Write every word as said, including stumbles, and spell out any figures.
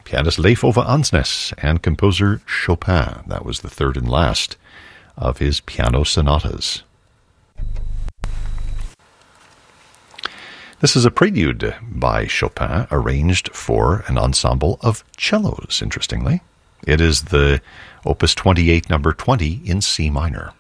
pianist Leif Ove Andsnes, and composer Chopin. That was the third and last of his piano sonatas. This is a prelude by Chopin, arranged for an ensemble of cellos, interestingly. It is the Opus twenty-eight, number twenty, in C minor.